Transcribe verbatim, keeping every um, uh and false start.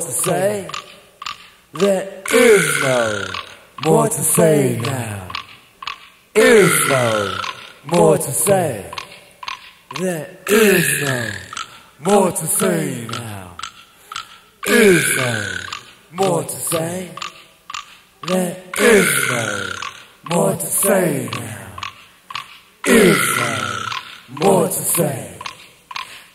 to say. There is no more to say now. Is no more to say. There is no more to say now. Is no more to say. There is no more to say now. Is no more to say.